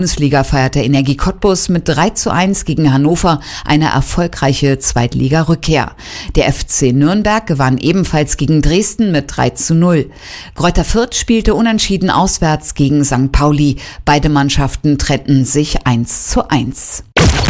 Bundesliga feierte Energie Cottbus mit 3:1 gegen Hannover eine erfolgreiche Zweitliga-Rückkehr. Der FC Nürnberg gewann ebenfalls gegen Dresden mit 3:0. Greuther Fürth spielte unentschieden auswärts gegen St. Pauli. Beide Mannschaften trennten sich 1:1.